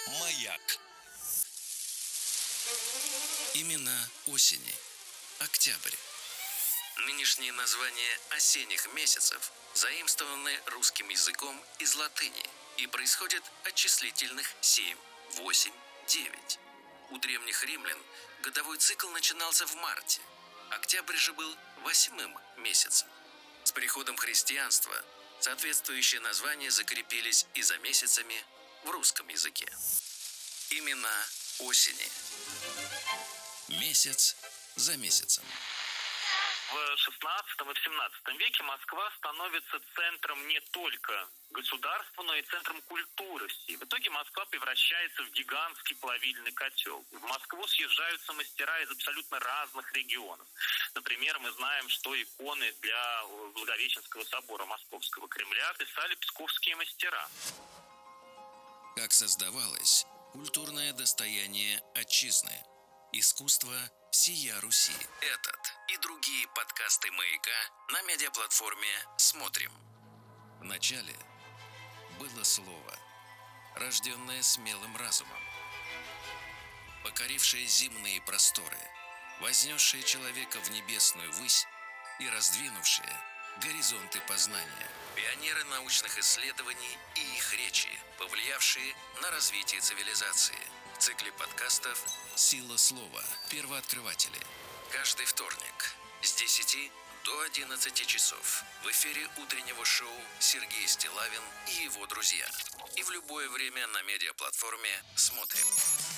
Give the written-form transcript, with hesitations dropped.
Маяк. Имена осени. Октябрь. Нынешние названия осенних месяцев заимствованы русским языком из латыни и происходят от числительных 7, 8, 9. У древних римлян годовой цикл начинался в марте. Октябрь же был 8-м месяцем. С приходом христианства соответствующие названия закрепились и за месяцами в русском языке. Имена осени. Месяц за месяцем. В XVI и XVII веке Москва становится центром не только государства, но и центром культуры всей. В итоге Москва превращается в гигантский плавильный котел. В Москву съезжаются мастера из абсолютно разных регионов. Например, мы знаем, что иконы для Благовещенского собора Московского Кремля писали псковские мастера. Как создавалось культурное достояние отчизны. Искусство всея Руси. Этот и другие подкасты «Маяка» на медиаплатформе «Смотрим». Вначале было слово, рожденное смелым разумом, покорившее земные просторы, вознесшее человека в небесную высь и раздвинувшее горизонты познания. Пионеры научных исследований и их речи, повлиявшие на развитие цивилизации. В цикле подкастов «Сила слова. Первооткрыватели». Каждый вторник с 10 до 11 часов в эфире утреннего шоу Сергей Стиллавин и его друзья. И в любое время на медиаплатформе «Смотрим».